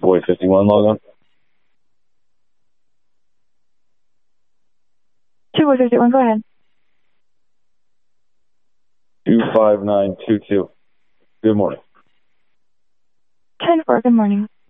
Boy 51 log on. 2 Boy 51, go ahead. 25922. Good morning. 10-4, good morning.